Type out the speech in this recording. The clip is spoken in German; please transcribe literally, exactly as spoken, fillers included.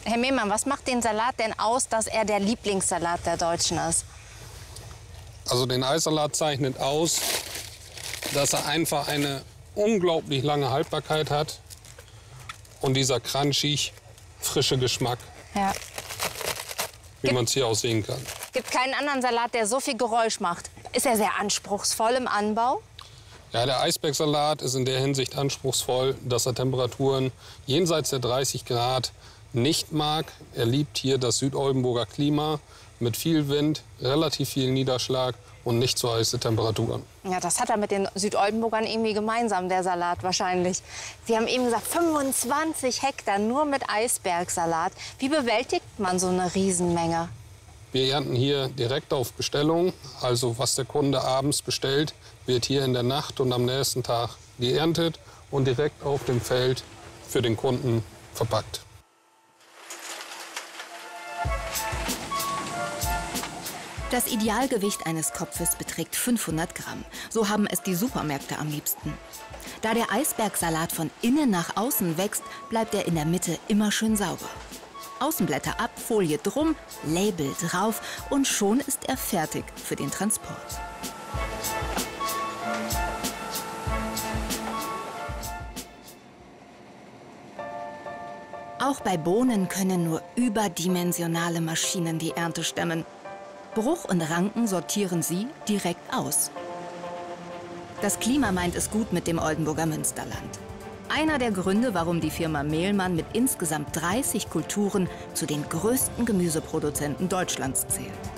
Herr Mehlmann, was macht den Salat denn aus, dass er der Lieblingssalat der Deutschen ist? Also den Eissalat zeichnet aus, dass er einfach eine unglaublich lange Haltbarkeit hat und dieser crunchig, frische Geschmack, Ja. wie man es hier auch sehen kann. Gibt keinen anderen Salat, der so viel Geräusch macht. Ist er sehr anspruchsvoll im Anbau? Ja, der Eisbergsalat ist in der Hinsicht anspruchsvoll, dass er Temperaturen jenseits der dreißig Grad nicht mag. Er liebt hier das Südoldenburger Klima mit viel Wind, relativ viel Niederschlag und nicht so heiße Temperaturen. Ja, das hat er mit den Südoldenburgern irgendwie gemeinsam, der Salat wahrscheinlich. Sie haben eben gesagt, fünfundzwanzig Hektar nur mit Eisbergsalat. Wie bewältigt man so eine Riesenmenge? Wir ernten hier direkt auf Bestellung. Also was der Kunde abends bestellt, wird hier in der Nacht und am nächsten Tag geerntet und direkt auf dem Feld für den Kunden verpackt. Das Idealgewicht eines Kopfes beträgt fünfhundert Gramm. So haben es die Supermärkte am liebsten. Da der Eisbergsalat von innen nach außen wächst, bleibt er in der Mitte immer schön sauber. Außenblätter ab, Folie drum, Label drauf und schon ist er fertig für den Transport. Auch bei Bohnen können nur überdimensionale Maschinen die Ernte stemmen. Bruch und Ranken sortieren sie direkt aus. Das Klima meint es gut mit dem Oldenburger Münsterland. Einer der Gründe, warum die Firma Mehlmann mit insgesamt dreißig Kulturen zu den größten Gemüseproduzenten Deutschlands zählt.